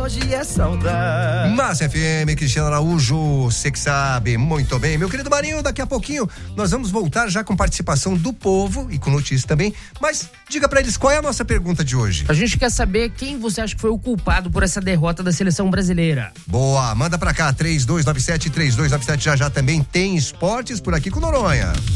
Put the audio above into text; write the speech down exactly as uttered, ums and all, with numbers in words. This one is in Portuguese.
hoje é saudade. Massa F M, Cristiano Araújo, você que sabe muito bem. Meu querido Marinho, daqui a pouquinho nós vamos voltar já com participação do povo e com notícias também, mas diga pra eles qual é a nossa pergunta de hoje. A gente quer saber quem você acha que foi o culpado por essa derrota da seleção brasileira. Boa, manda pra cá, três dois nove sete, três dois nove sete, já já também tem esportes por aqui com Noronha.